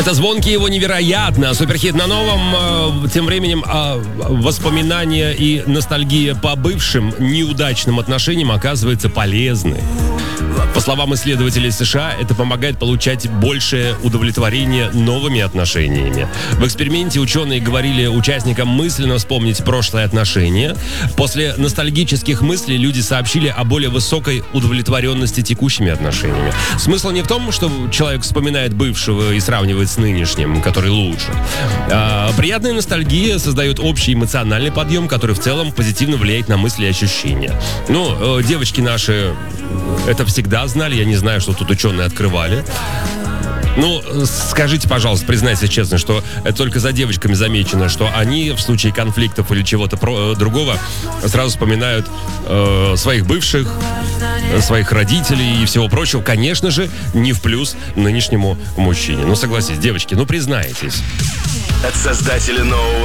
Это звонки его невероятно. Суперхит на новом. Тем временем воспоминания и ностальгия по бывшим неудачным отношениям оказывается полезны. По словам исследователей США, это помогает получать большее удовлетворение новыми отношениями. В эксперименте ученые говорили участникам мысленно вспомнить прошлые отношения. После ностальгических мыслей люди сообщили о более высокой удовлетворенности текущими отношениями. Смысл не в том, что человек вспоминает бывшего и сравнивает с нынешним, который лучше. Приятная ностальгия создает общий эмоциональный подъем, который в целом позитивно влияет на мысли и ощущения. Девочки наши это всегда знали, я не знаю, что тут ученые открывали. Скажите, пожалуйста, признайтесь честно, что это только за девочками замечено, что они в случае конфликтов или чего-то другого сразу вспоминают своих бывших, своих родителей и всего прочего. Конечно же, не в плюс нынешнему мужчине. Согласитесь, девочки, признайтесь. От создателя нового